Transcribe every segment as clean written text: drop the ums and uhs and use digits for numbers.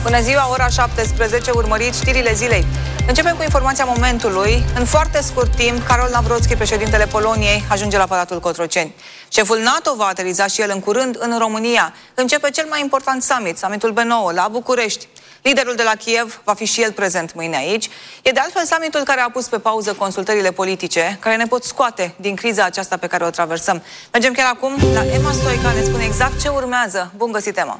Bună ziua, ora 17, urmăriți știrile zilei. Începem cu informația momentului. În foarte scurt timp, Karol Nawrocki, președintele Poloniei, ajunge la Palatul Cotroceni. Șeful NATO va ateriza și el în curând în România. Începe cel mai important summit, summitul B9, la București. Liderul de la Kiev va fi și el prezent mâine aici. E de altfel summitul care a pus pe pauză consultările politice, care ne pot scoate din criza aceasta pe care o traversăm. Mergem chiar acum la Emma Stoica, ne spune exact ce urmează. Bun găsit, Emma!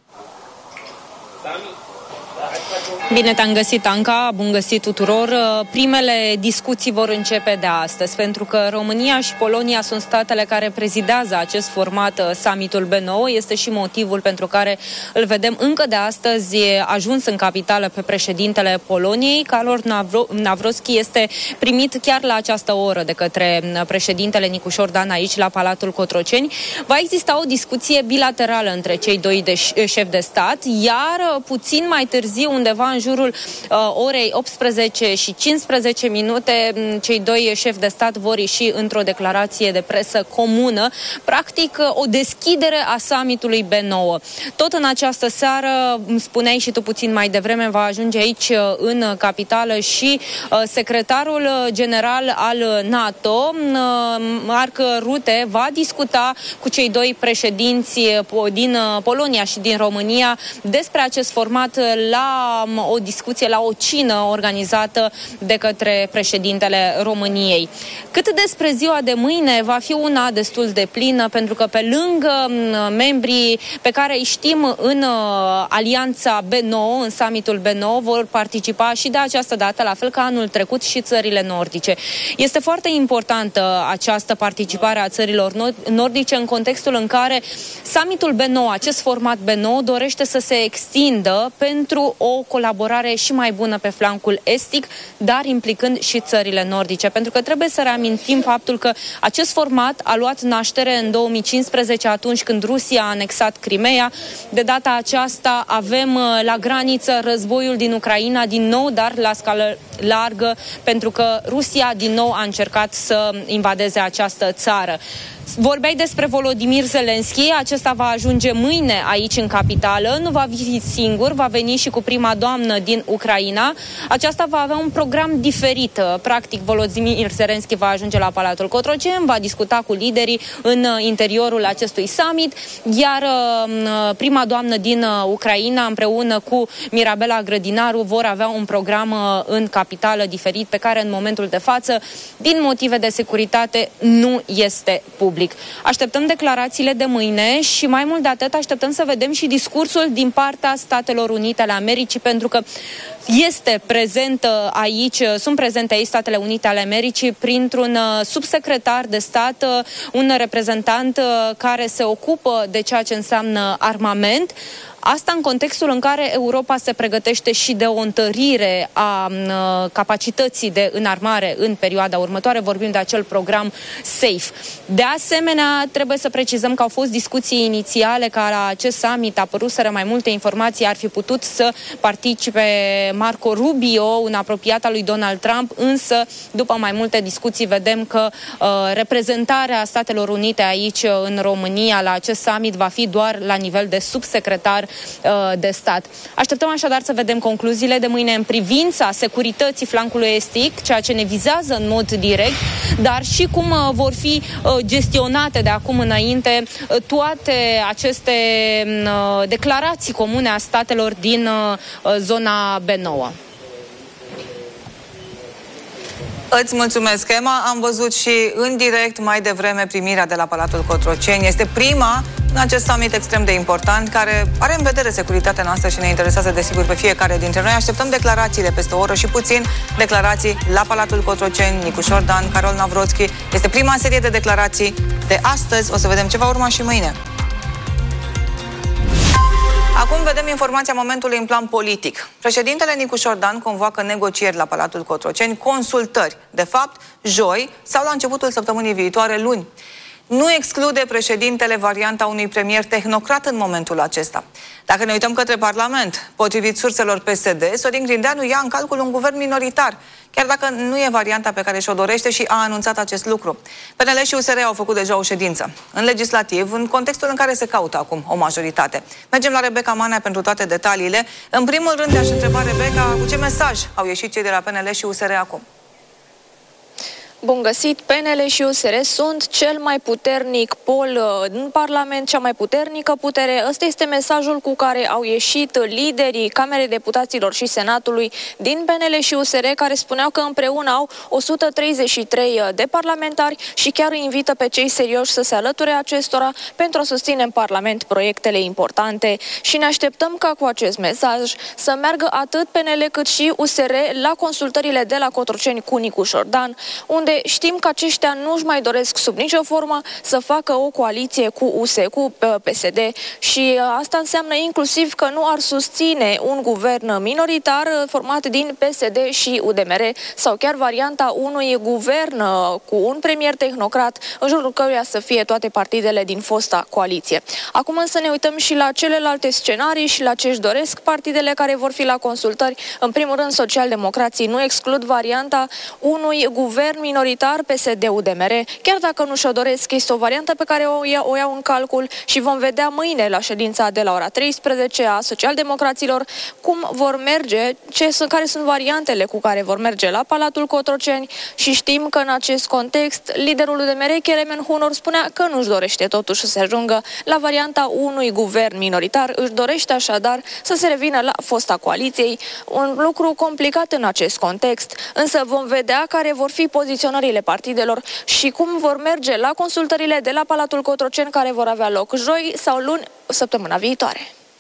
Bine te-am găsit, Anca, bun găsit tuturor. Primele discuții vor începe de astăzi, pentru că România și Polonia sunt statele care prezidează acest format, summitul B9. Este și motivul pentru care îl vedem încă de astăzi ajuns în capitală pe președintele Poloniei. Karol Nawrocki este primit chiar la această oră de către președintele Nicușor Dan aici la Palatul Cotroceni. Va exista o discuție bilaterală între cei doi șefi de stat, iar puțin mai târziu, undeva în jurul orei 18 și 15 minute, cei doi șefi de stat vor ieși într-o declarație de presă comună, practic o deschidere a summitului B9. Tot în această seară, spuneai și tu puțin mai devreme, va ajunge aici în capitală și secretarul general al NATO, Mark Rutte, va discuta cu cei doi președinți din Polonia și din România despre acest format la o discuție, la o cină organizată de către președintele României. Cât despre ziua de mâine, va fi una destul de plină, pentru că pe lângă membrii pe care îi știm în alianța B9, în summitul B9, vor participa și de această dată, la fel ca anul trecut, și țările nordice. Este foarte importantă această participare a țărilor nordice în contextul în care summitul B9, acest format B9, dorește să se extindă pentru o colaborare și mai bună pe flancul estic, dar implicând și țările nordice. Pentru că trebuie să reamintim faptul că acest format a luat naștere în 2015, atunci când Rusia a anexat Crimeea. De data aceasta avem la graniță războiul din Ucraina din nou, dar la scală largă, pentru că Rusia din nou a încercat să invadeze această țară. Vorbeai despre Volodymyr Zelensky, acesta va ajunge mâine aici în capitală, nu va fi singur, va veni și cu prima doamnă din Ucraina. Aceasta va avea un program diferit. Practic, Volodymyr Zelensky va ajunge la Palatul Cotroceni, va discuta cu liderii în interiorul acestui summit, iar prima doamnă din Ucraina împreună cu Mirabela Grădinaru vor avea un program în capitală diferit, pe care în momentul de față, din motive de securitate, nu este public. Așteptăm declarațiile de mâine și mai mult de atât așteptăm să vedem și discursul din partea Statelor Unite ale Americii, pentru că este prezent aici, sunt prezente aici Statele Unite ale Americii printr-un subsecretar de stat, un reprezentant care se ocupă de ceea ce înseamnă armament. Asta în contextul în care Europa se pregătește și de o întărire a capacității de înarmare în perioada următoare. Vorbim de acel program SAFE. De asemenea, trebuie să precizăm că au fost discuții inițiale, că la acest summit apăruseră mai multe informații, ar fi putut să participe Marco Rubio, un apropiat al lui Donald Trump, însă după mai multe discuții vedem că reprezentarea Statelor Unite aici în România la acest summit va fi doar la nivel de subsecretar de stat. Așteptăm așadar să vedem concluziile de mâine în privința securității flancului estic, ceea ce ne vizează în mod direct, dar și cum vor fi gestionate de acum înainte toate aceste declarații comune a statelor din zona B9. Îți mulțumesc, Emma. Am văzut și în direct mai devreme primirea de la Palatul Cotroceni. Este prima în acest summit extrem de important, care are în vedere securitatea noastră și ne interesează, desigur, pe fiecare dintre noi. Așteptăm declarațiile peste o oră și puțin, declarații la Palatul Cotroceni, Nicușor Dan, Karol Nawrocki. Este prima serie de declarații de astăzi. O să vedem ce va urma și mâine. Acum vedem informația momentului în plan politic. Președintele Nicușor Dan convoacă negocieri la Palatul Cotroceni, consultări, de fapt, joi sau la începutul săptămânii viitoare, luni. nu exclude președintele varianta unui premier tehnocrat în momentul acesta. Dacă ne uităm către Parlament, potrivit surselor PSD, Sorin Grindeanu ia în calcul un guvern minoritar, chiar dacă nu e varianta pe care și-o dorește și a anunțat acest lucru. PNL și USR au făcut deja o ședință în legislativ, în contextul în care se caută acum o majoritate. Mergem la Rebecca Manea pentru toate detaliile. În primul rând, aș întreba, Rebecca, cu ce mesaj au ieșit cei de la PNL și USR acum? Bun găsit! PNL și USR sunt cel mai puternic pol în Parlament, cea mai puternică putere. Ăsta este mesajul cu care au ieșit liderii Camerei Deputaților și Senatului din PNL și USR, care spuneau că împreună au 133 de parlamentari și chiar îi invită pe cei serioși să se alăture acestora pentru a susține în Parlament proiectele importante. Și ne așteptăm ca cu acest mesaj să meargă atât PNL cât și USR la consultările de la Cotroceni cu Nicu Șordan, unde știm că aceștia nu își mai doresc sub nicio formă să facă o coaliție cu cu PSD și asta înseamnă inclusiv că nu ar susține un guvern minoritar format din PSD și UDMR sau chiar varianta unui guvern cu un premier tehnocrat în jurul căruia să fie toate partidele din fosta coaliție. Acum însă ne uităm și la celelalte scenarii și la ce își doresc partidele care vor fi la consultări. În primul rând, socialdemocrații nu exclud varianta unui guvern minoritar PSD-UDMR, chiar dacă nu și-o doresc, este o variantă pe care o iau în calcul și vom vedea mâine la ședința de la ora 13 a socialdemocraților cum vor merge, care sunt variantele cu care vor merge la Palatul Cotroceni și știm că în acest context liderul UDMR, Kelemen Hunor, spunea că nu-și dorește totuși să se ajungă la varianta unui guvern minoritar, își dorește așadar să se revină la fosta coaliției, un lucru complicat în acest context, însă vom vedea care vor fi poziționările partidelor și cum vor merge la consultările de la Palatul Cotroceni, care vor avea loc joi sau luni, săptămâna viitoare.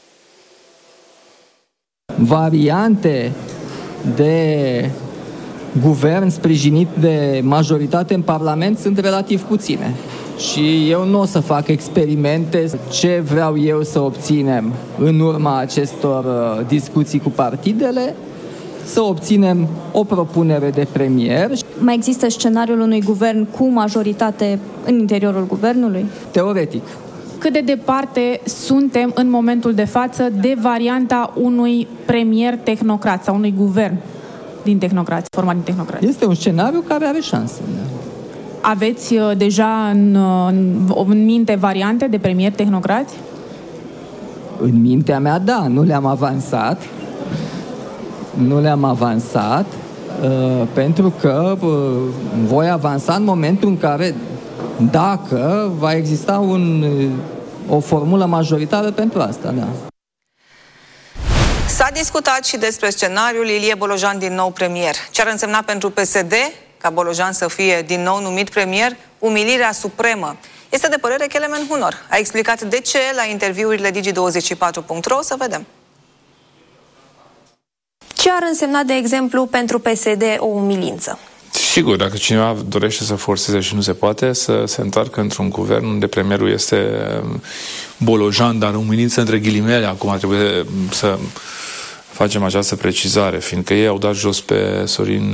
Variante de guvern sprijinit de majoritate în Parlament sunt relativ puține. Și eu nu o să fac experimente ce vreau eu să obținem în urma acestor discuții cu partidele, să obținem o propunere de premier. Mai există scenariul unui guvern cu majoritate în interiorul guvernului? Teoretic. Cât de departe suntem în momentul de față de varianta unui premier tehnocrat sau unui guvern din tehnocrați, format din tehnocrați? Este un scenariu care are șanse. Aveți deja în minte variante de premier tehnocrați? În mintea mea, da, nu le-am avansat. Nu le-am avansat pentru că voi avansa în momentul în care, dacă va exista o formulă majoritară pentru asta, da. S-a discutat și despre scenariul Ilie Bolojan din nou premier. Ce ar însemna pentru PSD ca Bolojan să fie din nou numit premier? Umilirea supremă. Este de părere Kelemen Hunor. A explicat de ce la interviurile Digi24.ro. Să vedem. Ce ar însemna, de exemplu, pentru PSD o umilință? Sigur, dacă cineva dorește să forțeze și nu se poate, să se întoarcă într-un guvern unde premierul este Bolojan, dar umilință între ghilimele. Acum trebuie să facem această precizare, fiindcă ei au dat jos pe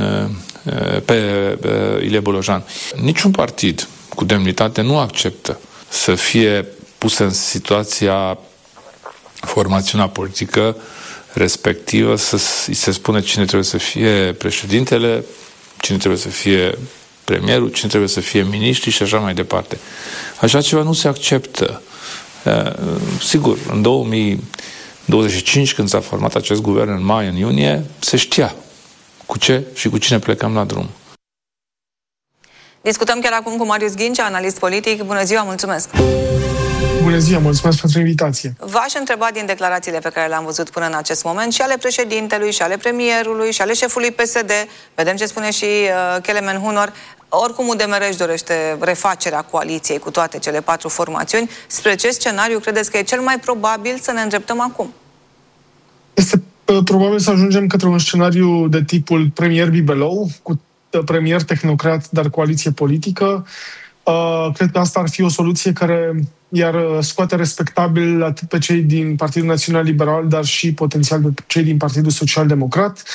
Ilie Bolojan. Niciun partid cu demnitate nu acceptă să fie pus în situația formațiunea politică respectivă, să-i se spune cine trebuie să fie președintele, cine trebuie să fie premierul, cine trebuie să fie miniștri și așa mai departe. Așa ceva nu se acceptă. Sigur, în 2025, când s-a format acest guvern în mai, în iunie, se știa cu ce și cu cine plecăm la drum. Discutăm chiar acum cu Marius Ghincea, analist politic. Bună ziua, mulțumesc! Bună ziua, mulțumesc pentru invitație. V-aș întreba din declarațiile pe care le-am văzut până în acest moment, și ale președintelui, și ale premierului, și ale șefului PSD, vedem ce spune și Kelemen Hunor, oricum UDMR își dorește refacerea coaliției cu toate cele 4 formațiuni. Spre ce scenariu credeți că e cel mai probabil să ne îndreptăm acum? Este probabil să ajungem către un scenariu de tipul premier bibelou, cu premier tehnocrat, dar coaliție politică. Cred că asta ar fi o soluție care iar scoate respectabil atât pe cei din Partidul Național Liberal, dar și potențial pe cei din Partidul Social Democrat.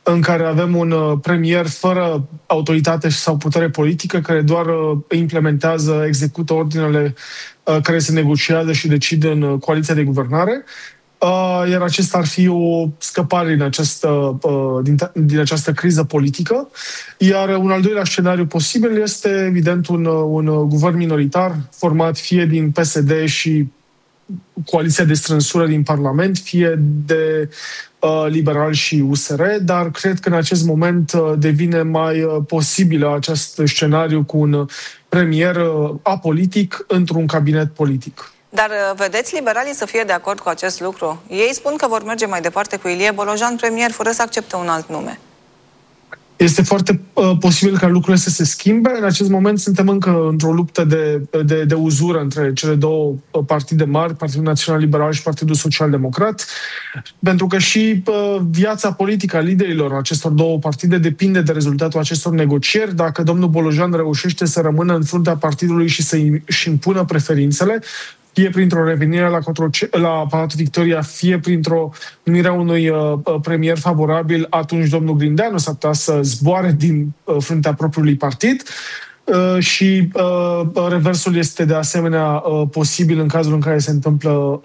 în care avem un premier fără autoritate sau putere politică, care doar implementează, execută ordinele care se negociază și decid în coaliția de guvernare. Iar acesta ar fi o scăpare din această criză politică. Iar un al doilea scenariu posibil este, evident, un guvern minoritar format fie din PSD și coaliția de strânsură din Parlament, fie de liberali și USR, dar cred că în acest moment devine mai posibil acest scenariu cu un premier apolitic într-un cabinet politic. Dar vedeți liberalii să fie de acord cu acest lucru? Ei spun că vor merge mai departe cu Ilie Bolojan premier fără să accepte un alt nume. Este foarte posibil ca lucrurile să se schimbe. În acest moment suntem încă într-o luptă de uzură între cele două partide mari, Partidul Național Liberal și Partidul Social Democrat, pentru că și viața politică a liderilor acestor două partide depinde de rezultatul acestor negocieri. Dacă domnul Bolojan reușește să rămână în fruntea partidului și să-și impună preferințele, fie printr-o revenire la Palatul Victoria, fie printr-o numirea unui premier favorabil, atunci domnul Grindeanu s-ar putea să zboare din fruntea propriului partid. Și reversul este de asemenea posibil în cazul în care se întâmplă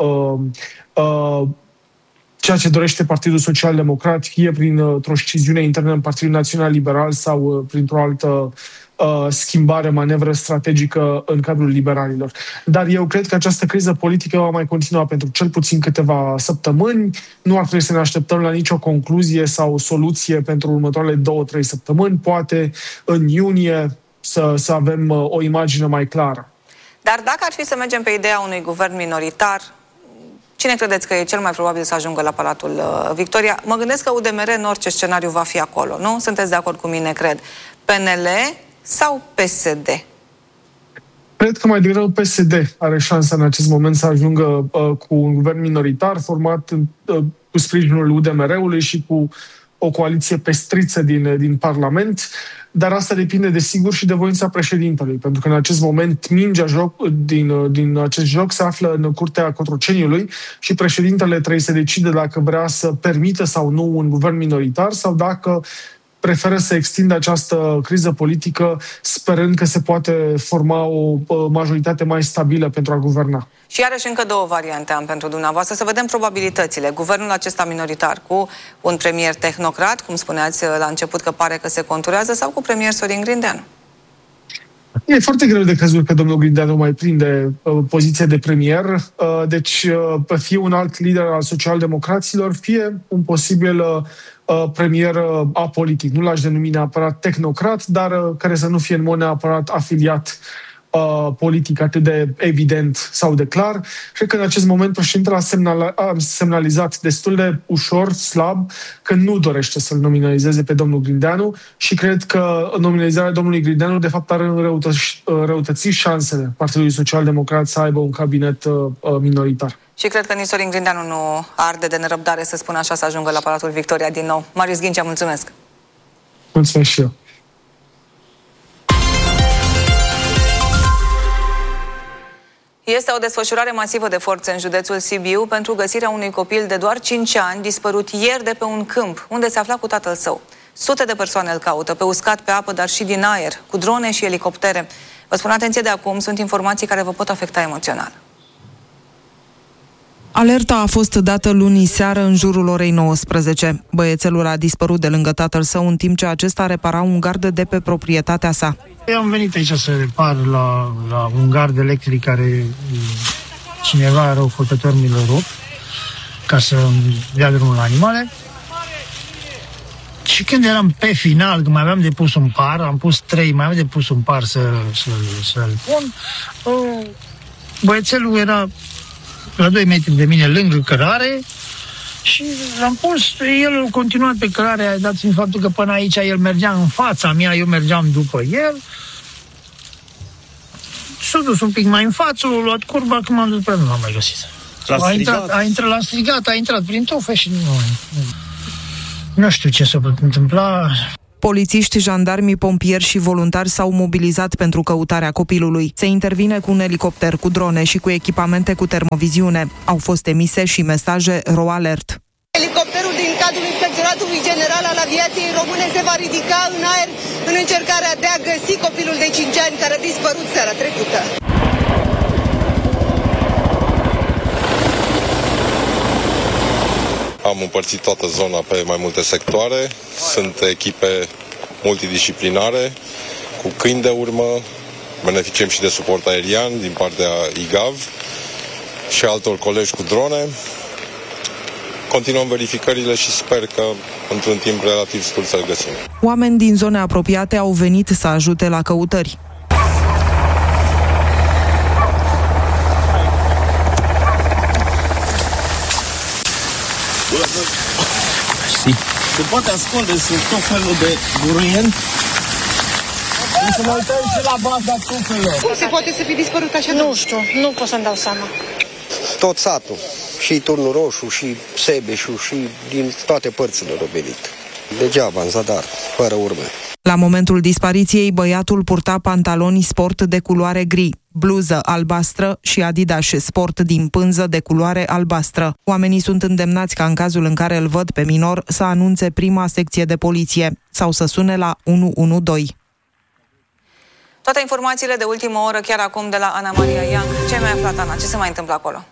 ceea ce dorește Partidul Social Democrat, fie printr-o sciziune internă în Partidul Național Liberal sau printr-o altă schimbare, manevră strategică în cadrul liberalilor. Dar eu cred că această criză politică va mai continua pentru cel puțin câteva săptămâni. Nu ar trebui să ne așteptăm la nicio concluzie sau soluție pentru următoarele 2-3 săptămâni. Poate în iunie să avem o imagine mai clară. Dar dacă ar fi să mergem pe ideea unui guvern minoritar, cine credeți că e cel mai probabil să ajungă la Palatul Victoria? Mă gândesc că UDMR în orice scenariu va fi acolo, nu? Sunteți de acord cu mine, cred. PNL sau PSD? Cred că mai degrabă PSD are șansa în acest moment să ajungă cu un guvern minoritar format cu sprijinul UDMR-ului și cu o coaliție pestriță din Parlament, dar asta depinde desigur și de voința președintelui, pentru că în acest moment mingea din acest joc se află în curtea Cotroceniului și președintele trebuie să decide dacă vrea să permită sau nu un guvern minoritar sau dacă preferă să extindă această criză politică sperând că se poate forma o majoritate mai stabilă pentru a guverna. Și iarăși încă două variante am pentru dumneavoastră, să vedem probabilitățile. Guvernul acesta minoritar cu un premier tehnocrat, cum spuneați la început că pare că se conturează, sau cu premier Sorin Grindeanu? E foarte greu de crezut că domnul Grindeanu mai prinde poziția de premier, deci fie un alt lider al socialdemocraților, fie un posibil premier apolitic. Nu l-aș denumi neapărat tehnocrat, dar care să nu fie în mod neapărat afiliat politic atât de evident sau de clar. Cred că în acest moment președintele a semnalizat destul de ușor, slab, că nu dorește să-l nominalizeze pe domnul Grindeanu și cred că nominalizarea domnului Grindeanu de fapt ar înrăutăți șansele Partidului Social Democrat să aibă un cabinet minoritar. Și cred că nici Sorin Grindeanu nu arde de nerăbdare, să spun așa, să ajungă la Palatul Victoria din nou. Marius Ghincea, mulțumesc! Mulțumesc și eu! Este o desfășurare masivă de forțe în județul Sibiu pentru găsirea unui copil de doar 5 ani dispărut ieri de pe un câmp unde se afla cu tatăl său. Sute de persoane îl caută, pe uscat, pe apă, dar și din aer, cu drone și elicoptere. Vă spun atenție de acum, sunt informații care vă pot afecta emoțional. Alerta a fost dată luni seară în jurul orei 19. Băiețelul a dispărut de lângă tatăl său în timp ce acesta repara un gard de pe proprietatea sa. Eu am venit aici să repar la un gard electric care cineva răufăcător mi l-a rupt ca să dea drumul la animale. Și când eram pe final, că mai aveam de pus un par, am pus 3, mai aveam de pus un par să-l pun, băiețelul era la 2 metri de mine lângă cărare și l-am pus, el a continuat pe cărare, dat fiind faptul că până aici el mergea în fața mea, eu mergeam după el. S-a dus un pic mai în față, a luat curba, când m-am dus pe el, nu l-am mai găsit. A intrat prin tufe și nu știu ce s-a întâmplat. Polițiști, jandarmi, pompieri și voluntari s-au mobilizat pentru căutarea copilului. Se intervine cu un elicopter, cu drone și cu echipamente cu termoviziune. Au fost emise și mesaje RO Alert. Elicopterul din cadrul Inspectoratului General al Aviației Române se va ridica în aer în încercarea de a găsi copilul de 5 ani care a dispărut seara trecută. Am împărțit toată zona pe mai multe sectoare. Sunt echipe multidisciplinare cu câini de urmă. Beneficiem și de suport aerian din partea IGAV și altor colegi cu drone. Continuăm verificările și sper că într-un timp relativ scurt să-l găsim. Oameni din zone apropiate au venit să ajute la căutări. Se poate ascunde sub tot felul de buruieni. Să mă uităm și la baza tufelor. Cum se poate să fi dispărut așa? Nu știu, nu pot să-mi dau seama. Tot satul, și Turnul Roșu, și Sebeșu, și din toate părțile au venit. Degeaba, în zadar, fără urme. La momentul dispariției, băiatul purta pantaloni sport de culoare gri, bluză albastră și Adidas sport din pânză de culoare albastră. Oamenii sunt îndemnați ca în cazul în care îl văd pe minor să anunțe prima secție de poliție sau să sune la 112. Toate informațiile de ultimă oră chiar acum de la Ana Maria Young. Ce mai aflat, Ana? Ce se mai întâmplă acolo?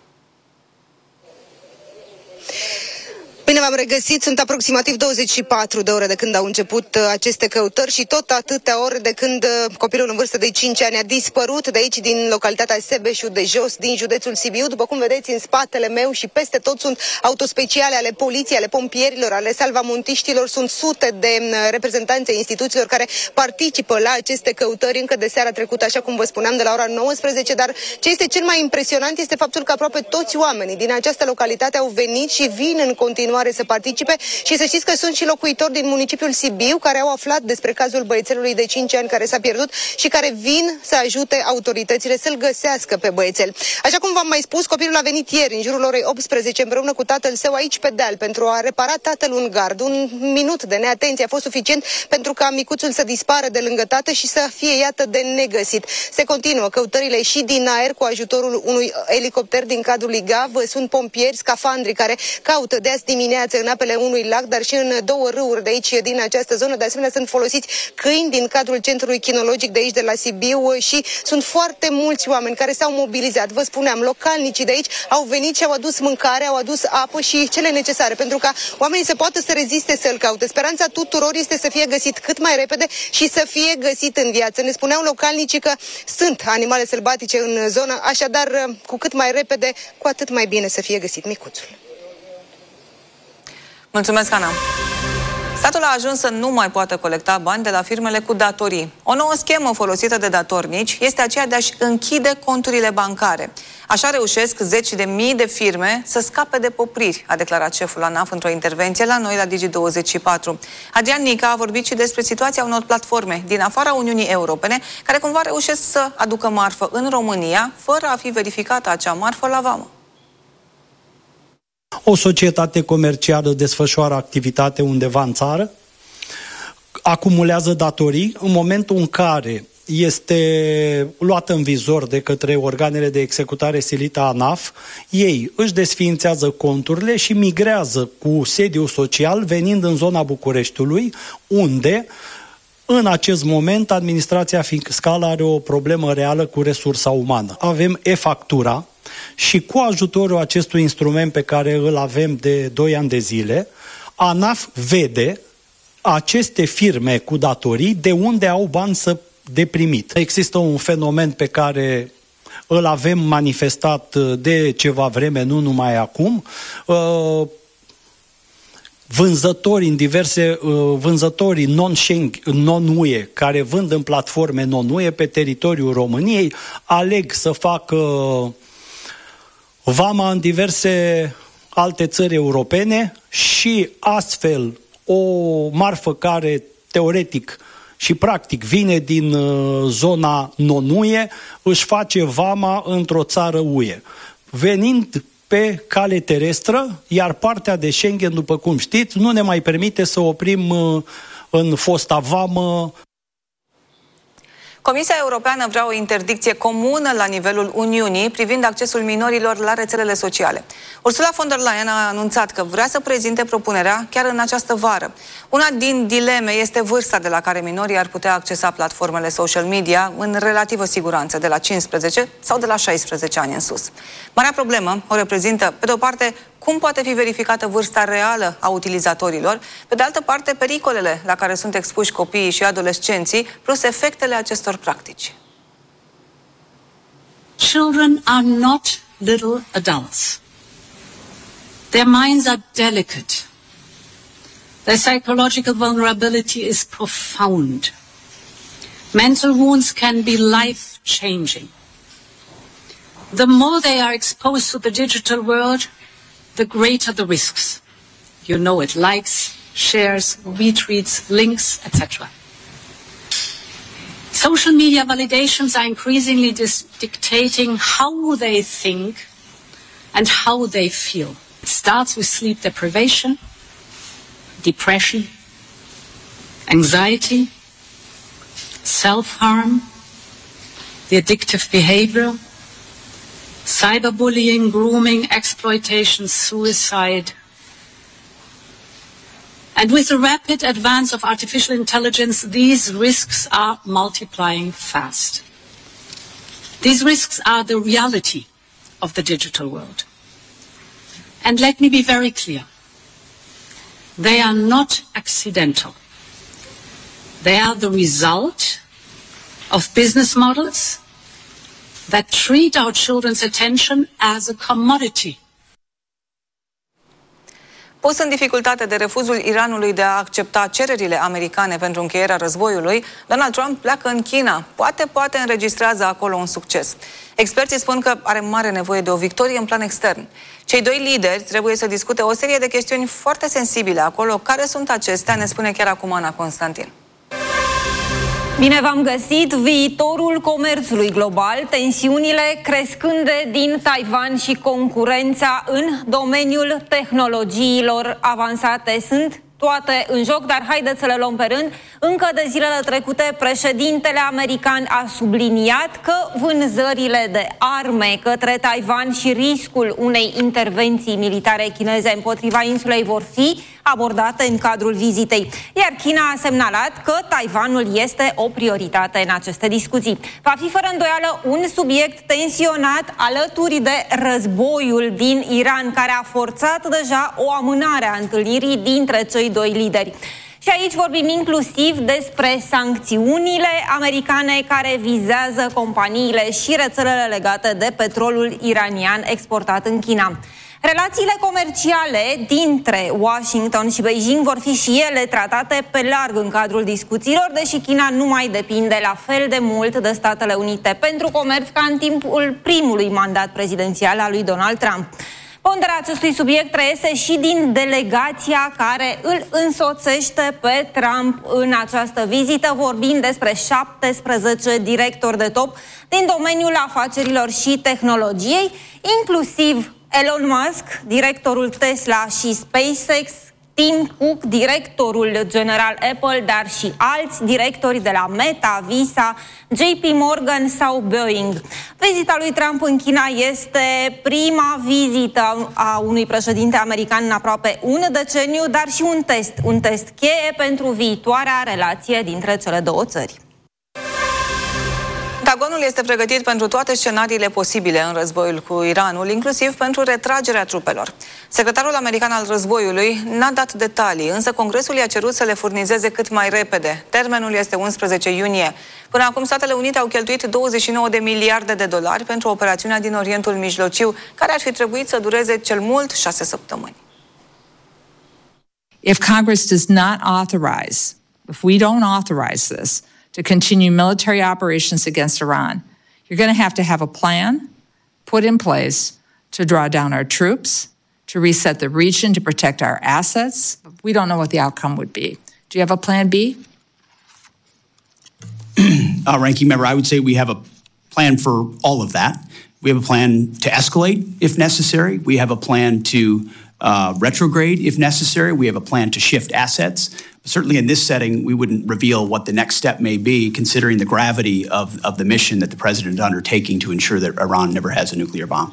Bine v-am regăsit, sunt aproximativ 24 de ore de când au început aceste căutări și tot atâtea ore de când copilul în vârstă de 5 ani a dispărut de aici, din localitatea Sebeșu de Jos, din județul Sibiu. După cum vedeți în spatele meu și peste tot sunt autospeciale ale poliției, ale pompierilor, ale salvamontiștilor, sunt sute de reprezentanți ai instituțiilor care participă la aceste căutări încă de seara trecută, așa cum vă spuneam, de la ora 19, dar ce este cel mai impresionant este faptul că aproape toți oamenii din această localitate au venit și vin în continuare să participe și să știți că sunt și locuitori din municipiul Sibiu care au aflat despre cazul băiețelului de 5 ani care s-a pierdut și care vin să ajute autoritățile să-l găsească pe băiețel. Așa cum v-am mai spus, copilul a venit ieri în jurul orei 18 împreună cu tatăl său aici pe deal pentru a repara tatăl un gard. Un minut de neatenție a fost suficient pentru ca micuțul să dispară de lângă tată și să fie, iată, de negăsit. Se continuă căutările și din aer cu ajutorul unui elicopter din cadrul IGAV. Sunt pompieri, scafandri care caută de azi dimineață în apele unui lac, dar și în două râuri de aici, din această zonă. De asemenea, sunt folosiți câini din cadrul centrului kinologic de aici, de la Sibiu, și sunt foarte mulți oameni care s-au mobilizat. Vă spuneam, localnicii de aici au venit și au adus mâncare, au adus apă și cele necesare, pentru ca oamenii să poată să reziste să-l caute. Speranța tuturor este să fie găsit cât mai repede și să fie găsit în viață. Ne spuneau localnicii că sunt animale sălbatice în zonă, așadar, cu cât mai repede, cu atât mai bine să fie găsit micuțul. Mulțumesc, Ana. Statul a ajuns să nu mai poată colecta bani de la firmele cu datorii. O nouă schemă folosită de datornici este aceea de a-și închide conturile bancare. Așa reușesc zeci de mii de firme să scape de popriri, a declarat șeful ANAF într-o intervenție la noi la Digi24. Adrian Nica a vorbit și despre situația unor platforme din afara Uniunii Europene care cumva reușesc să aducă marfă în România fără a fi verificată acea marfă la vamă. O societate comercială desfășoară activitate undeva în țară, acumulează datorii, în momentul în care este luată în vizor de către organele de executare silită ANAF, ei își desființează conturile și migrează cu sediu social venind în zona Bucureștiului, unde în acest moment administrația fiscală are o problemă reală cu resursa umană. Avem e-factura, și cu ajutorul acestui instrument pe care îl avem de 2 ani de zile, ANAF vede aceste firme cu datorii de unde au bani de primit. Există un fenomen pe care îl avem manifestat de ceva vreme, nu numai acum. Vânzătorii non-UE care vând în platforme non-UE pe teritoriul României aleg să facă vama în diverse alte țări europene și astfel o marfă care teoretic și practic vine din zona non-UE își face vama într-o țară UE. Venind pe cale terestră, iar partea de Schengen, după cum știți, nu ne mai permite să oprim în fosta vamă. Comisia Europeană vrea o interdicție comună la nivelul Uniunii privind accesul minorilor la rețelele sociale. Ursula von der Leyen a anunțat că vrea să prezinte propunerea chiar în această vară. Una din dileme este vârsta de la care minorii ar putea accesa platformele social media în relativă siguranță, de la 15 sau de la 16 ani în sus. Marea problemă o reprezintă, pe de o parte, cum poate fi verificată vârsta reală a utilizatorilor, pe de altă parte, pericolele la care sunt expuși copiii și adolescenții, plus efectele acestor practici. Children are not little adults. Their minds are delicate. Their psychological vulnerability is profound. Mental wounds can be life-changing. The more they are exposed to the digital world, the greater the risks. You know it, likes, shares, retweets, links, etc. Social media validations are increasingly dictating how they think and how they feel. It starts with sleep deprivation, depression, anxiety, self-harm, the addictive behavior, cyberbullying, grooming, exploitation, suicide. And with the rapid advance of artificial intelligence, these risks are multiplying fast. These risks are the reality of the digital world. And let me be very clear. They are not accidental. They are the result of business models that treat our children's attention as a commodity. Pus în dificultate de refuzul Iranului de a accepta cererile americane pentru încheierea războiului, Donald Trump pleacă în China. Poate înregistrează acolo un succes. Experții spun că are mare nevoie de o victorie în plan extern. Cei doi lideri trebuie să discute o serie de chestiuni foarte sensibile acolo. Care sunt acestea? Ne spune chiar acum Ana Constantin. Bine v-am găsit! Viitorul comerțului global, tensiunile crescânde din Taiwan și concurența în domeniul tehnologiilor avansate sunt toate în joc, dar haideți să le luăm pe rând. Încă de zilele trecute, președintele american a subliniat că vânzările de arme către Taiwan și riscul unei intervenții militare chineze împotriva insulei vor fi abordate în cadrul vizitei. Iar China a semnalat că Taiwanul este o prioritate în aceste discuții. Va fi fără îndoială un subiect tensionat alături de războiul din Iran, care a forțat deja o amânare a întâlnirii dintre cei doi lideri. Și aici vorbim inclusiv despre sancțiunile americane care vizează companiile și rețelele legate de petrolul iranian exportat în China. Relațiile comerciale dintre Washington și Beijing vor fi și ele tratate pe larg în cadrul discuțiilor, deși China nu mai depinde la fel de mult de Statele Unite pentru comerț ca în timpul primului mandat prezidențial al lui Donald Trump. Ponderea acestui subiect reiese și din delegația care îl însoțește pe Trump în această vizită, vorbind despre 17 directori de top din domeniul afacerilor și tehnologiei, inclusiv Elon Musk, directorul Tesla și SpaceX, Tim Cook, directorul general Apple, dar și alți directori de la Meta, Visa, JP Morgan sau Boeing. Vizita lui Trump în China este prima vizită a unui președinte american în aproape un deceniu, dar și un test cheie pentru viitoarea relație dintre cele două țări. Pentagonul este pregătit pentru toate scenariile posibile în războiul cu Iranul, inclusiv pentru retragerea trupelor. Secretarul american al războiului n-a dat detalii, însă Congresul i-a cerut să le furnizeze cât mai repede. Termenul este 11 iunie. Până acum, Statele Unite au cheltuit 29 de miliarde de dolari pentru operațiunea din Orientul Mijlociu, care ar fi trebuit să dureze cel mult 6 săptămâni. If Congress does not authorize, if we don't authorize this, to continue military operations against Iran, you're going to have a plan put in place to draw down our troops, to reset the region, to protect our assets. We don't know what the outcome would be. Do you have a plan B? Ranking member, I would say we have a plan for all of that. We have a plan to escalate if necessary. We have a plan to retrograde if necessary. We have a plan to shift assets. But certainly in this setting, we wouldn't reveal what the next step may be, considering the gravity of the mission that the president is undertaking to ensure that Iran never has a nuclear bomb.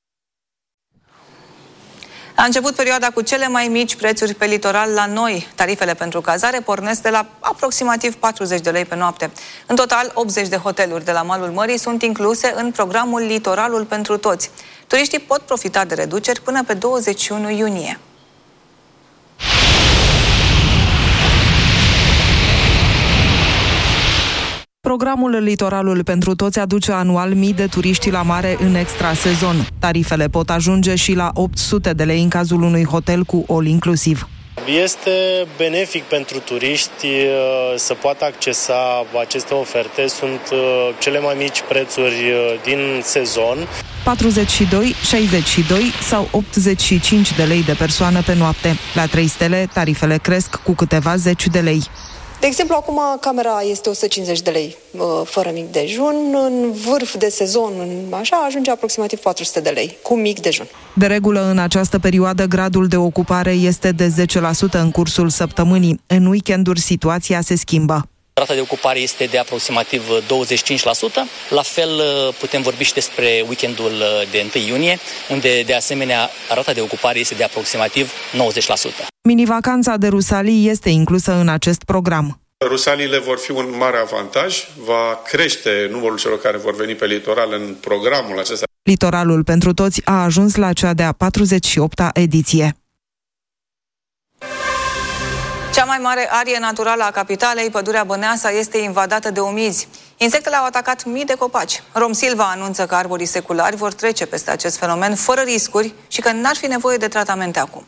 A început perioada cu cele mai mici prețuri pe litoral la noi. Tarifele pentru cazare pornesc de la aproximativ 40 de lei pe noapte. În total, 80 de hoteluri de la malul mării sunt incluse în programul Litoralul pentru toți. Turiștii pot profita de reduceri până pe 21 iunie. Programul Litoralul pentru toți aduce anual mii de turiști la mare în extrasezon. Tarifele pot ajunge și la 800 de lei în cazul unui hotel cu all-inclusiv. Este benefic pentru turiști să poată accesa aceste oferte. Sunt cele mai mici prețuri din sezon. 42, 62 sau 85 de lei de persoană pe noapte. La 3 stele, tarifele cresc cu câteva zeci de lei. De exemplu, acum camera este 150 de lei fără mic dejun, în vârf de sezon, așa, ajunge aproximativ 400 de lei, cu mic dejun. De regulă, în această perioadă, gradul de ocupare este de 10% în cursul săptămânii. În weekenduri, situația se schimbă. Rata de ocupare este de aproximativ 25%. La fel putem vorbi și despre weekendul de 1 iunie, unde de asemenea rata de ocupare este de aproximativ 90%. Minivacanța de Rusalii este inclusă în acest program. Rusaliile vor fi un mare avantaj, va crește numărul celor care vor veni pe litoral în programul acesta. Litoralul pentru toți a ajuns la cea de-a 48-a ediție. Cea mai mare arie naturală a capitalei, pădurea Băneasa, este invadată de omizi. Insectele au atacat mii de copaci. Romsilva anunță că arborii seculari vor trece peste acest fenomen fără riscuri și că n-ar fi nevoie de tratamente acum.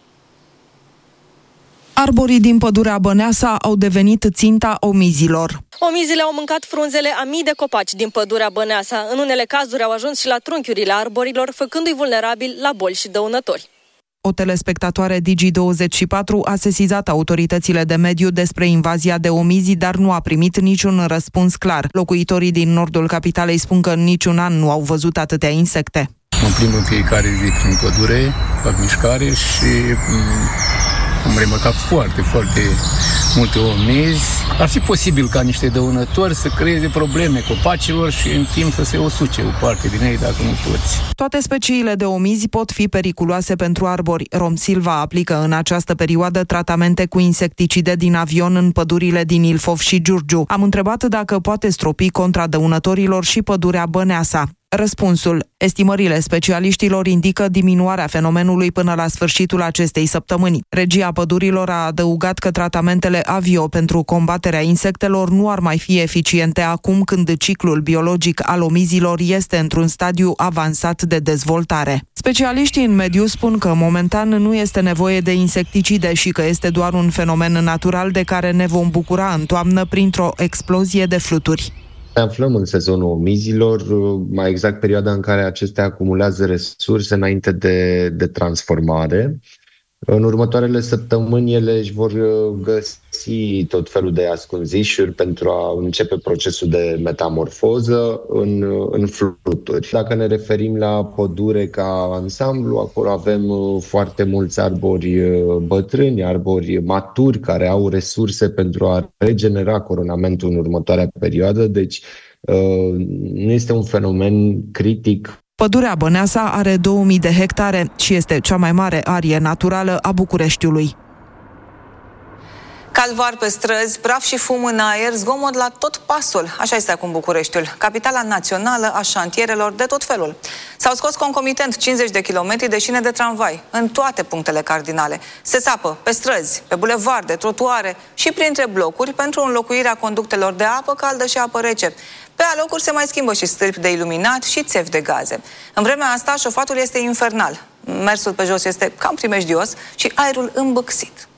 Arborii din pădurea Băneasa au devenit ținta omizilor. Omizile au mâncat frunzele a mii de copaci din pădurea Băneasa. În unele cazuri au ajuns și la trunchiurile arborilor, făcându-i vulnerabili la boli și dăunători. O telespectatoare Digi24 a sesizat autoritățile de mediu despre invazia de omizi, dar nu a primit niciun răspuns clar. Locuitorii din nordul capitalei spun că în niciun an nu au văzut atâtea insecte. Mă plimb în fiecare zi prin pădure, fac mișcare și am remarcat foarte multe omizi. Ar fi posibil ca niște dăunători să creeze probleme copacilor și în timp să se usuce o parte din ei, dacă nu toți. Toate speciile de omizi pot fi periculoase pentru arbori. Romsilva aplică în această perioadă tratamente cu insecticide din avion în pădurile din Ilfov și Giurgiu. Am întrebat dacă poate stropi contra dăunătorilor și pădurea Băneasa. Răspunsul: estimările specialiștilor indică diminuarea fenomenului până la sfârșitul acestei săptămâni. Regia pădurilor a adăugat că tratamentele avio pentru combaterea insectelor nu ar mai fi eficiente acum când ciclul biologic al omizilor este într-un stadiu avansat de dezvoltare. Specialiștii în mediu spun că momentan nu este nevoie de insecticide și că este doar un fenomen natural de care ne vom bucura în toamnă printr-o explozie de fluturi. Ne aflăm în sezonul omizilor, mai exact perioada în care acestea acumulează resurse înainte de transformare. În următoarele săptămâni ele își vor găsi tot felul de ascunzișuri pentru a începe procesul de metamorfoză în fluturi. Dacă ne referim la pădure ca ansamblu, acolo avem foarte mulți arbori bătrâni, arbori maturi care au resurse pentru a regenera coronamentul în următoarea perioadă, deci nu este un fenomen critic. Pădurea Băneasa are 2000 de hectare și este cea mai mare arie naturală a Bucureștiului. Calvar pe străzi, praf și fum în aer, zgomot la tot pasul. Așa este acum Bucureștiul, capitala națională a șantierelor de tot felul. S-au scos concomitent 50 de kilometri de șine de tramvai în toate punctele cardinale. Se sapă pe străzi, pe bulevarde, trotuare și printre blocuri pentru înlocuirea conductelor de apă caldă și apă rece. Pe alocuri se mai schimbă și stâlpi de iluminat și țevi de gaze. În vremea asta, șofatul este infernal. Mersul pe jos este cam primejdios și aerul îmbâxit.